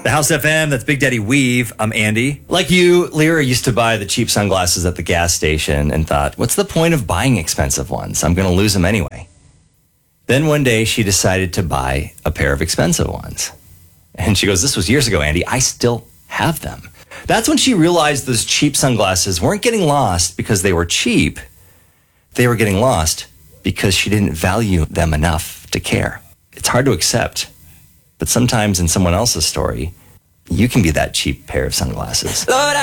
The House FM, that's Big Daddy Weave. I'm Andy. Like you, Lyra used to buy the cheap sunglasses at the gas station and thought, what's the point of buying expensive ones? I'm going to lose them anyway. Then one day she decided to buy a pair of expensive ones. And she goes, this was years ago, Andy. I still have them. That's when she realized those cheap sunglasses weren't getting lost because they were cheap. They were getting lost because she didn't value them enough to care. It's hard to accept. But sometimes in someone else's story, you can be that cheap pair of sunglasses. Lord,